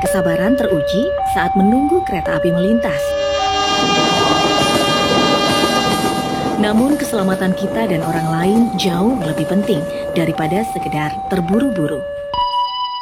Kesabaran teruji saat menunggu kereta api melintas. Namun keselamatan kita dan orang lain jauh lebih penting daripada sekedar terburu-buru.